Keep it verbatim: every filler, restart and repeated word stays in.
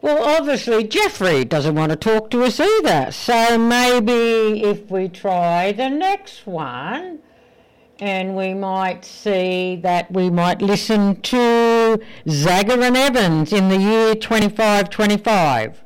Well, obviously Jeffrey doesn't want to talk to us either, so maybe if we try the next one, and we might see that we might listen to Zagger and Evans in the year twenty-five twenty-five.